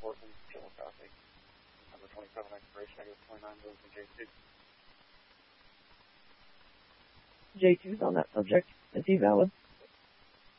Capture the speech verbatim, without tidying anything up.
Portland, Chillicothe. Number twenty-seven expiration, negative twenty-nine, goes to J two. J two's on that subject. Is he valid?